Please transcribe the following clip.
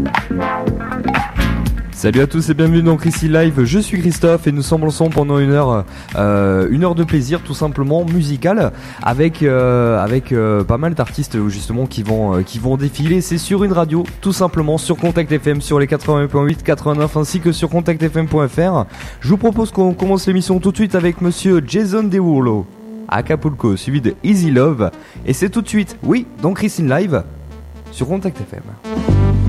Salut à tous et bienvenue dans Chrissy Live, je suis Christophe et nous sommes ensemble pendant une heure de plaisir tout simplement musical avec pas mal d'artistes justement qui vont défiler. C'est sur une radio tout simplement sur Contact FM sur les 88.8, 89 ainsi que sur contactfm.fr. Je vous propose qu'on commence l'émission tout de suite avec monsieur Jason Derulo, Acapulco, suivi de Easy Love et c'est tout de suite, oui, dans Chrissy Live sur Contact FM.